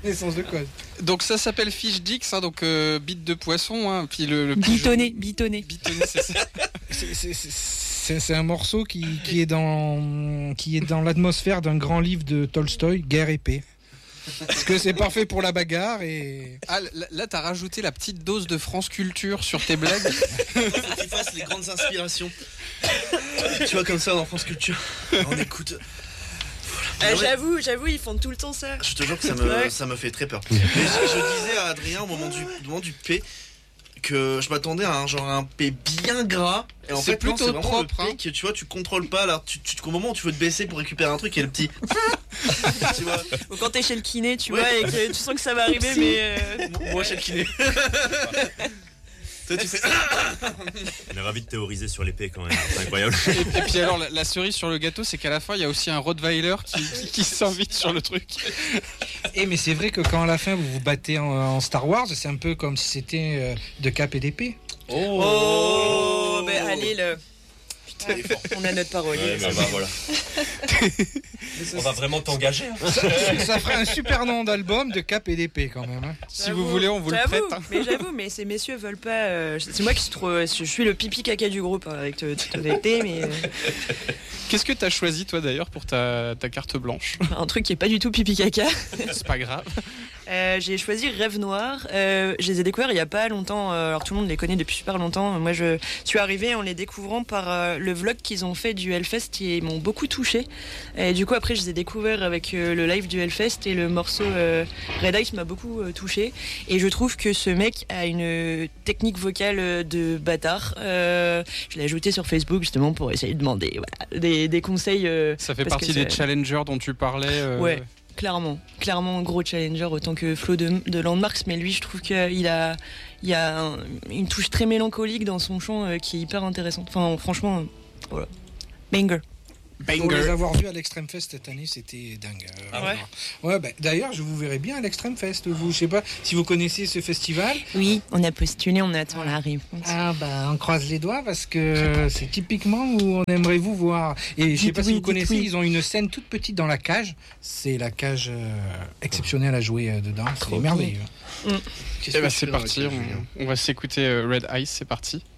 Naissance de code. Donc ça s'appelle Fish Dicks, hein, donc bite de poisson, hein, puis le Bitonné. c'est ça. C'est un morceau qui est dans l'atmosphère d'un grand livre de Tolstoï, Guerre et paix. Parce que c'est parfait pour la bagarre et... Ah, là t'as rajouté la petite dose de France Culture sur tes blagues. Faut qu'ils fassent les grandes inspirations. Tu vois, comme ça dans France Culture. On écoute. J'avoue, ils font tout le temps ça. Je te jure que ça me fait très peur. Mais je disais à Adrien au moment du P que je m'attendais à un P bien gras. Et en C'est fait, plutôt non, c'est vraiment propre, le P que tu vois, tu contrôles pas. Là, au moment où tu veux te baisser pour récupérer un truc, il y a le petit. Tu vois. Ou quand t'es chez le kiné, tu Ouais. vois, et que tu sens que ça va arriver, mais. Moi, chez le kiné. Toi, tu fais. On est ravis de théoriser sur l'épée quand même, c'est incroyable. Et puis alors la cerise sur le gâteau, c'est qu'à la fin il y a aussi un Rottweiler qui s'invite sur le truc. Mais c'est vrai que quand à la fin vous vous battez en Star Wars, c'est un peu comme si c'était de cap et d'épée. Oh, ben allez, Putain, on a notre parole. Ouais, voilà. On va vraiment t'engager. Hein. Ça ferait un super nom d'album de cap et d'épée quand même. Hein. Si vous voulez, on vous le prête. Hein. Mais mais ces messieurs veulent pas. C'est moi qui je suis le pipi caca du groupe, hein, avec toute honnêteté, mais. Qu'est-ce que t'as choisi toi d'ailleurs pour ta carte blanche? Un truc qui est pas du tout pipi caca. C'est pas grave. J'ai choisi Rêve Noir. Je les ai découverts il y a pas longtemps. Alors tout le monde les connaît depuis super longtemps. Moi, je suis arrivée en les découvrant par le vlog qu'ils ont fait du Hellfest qui m'ont beaucoup touché. Et du coup, après, je les ai découverts avec le live du Hellfest et le morceau Red Ice m'a beaucoup touché. Et je trouve que ce mec a une technique vocale de bâtard. Je l'ai ajouté sur Facebook justement pour essayer de demander des conseils. Ça fait partie des challengers dont tu parlais. Ouais. Clairement, gros challenger autant que Flo de Landmarks, mais lui je trouve qu'il a une touche très mélancolique dans son chant qui est hyper intéressante. Enfin franchement, voilà. Banger. Pour les avoir vus à l'Extreme Fest cette année, c'était dingue. Ouais, d'ailleurs, je vous verrai bien à l'Extreme Fest. Vous, je sais pas si vous connaissez ce festival. Oui, on a postulé, on attend la réponse. On croise les doigts parce que c'est typiquement où on aimerait vous voir. Et je sais pas si vous connaissez, ils ont une scène toute petite dans la cage. C'est la cage exceptionnelle à jouer dedans. C'est merveilleux. C'est parti. On va s'écouter Red Ice. C'est parti.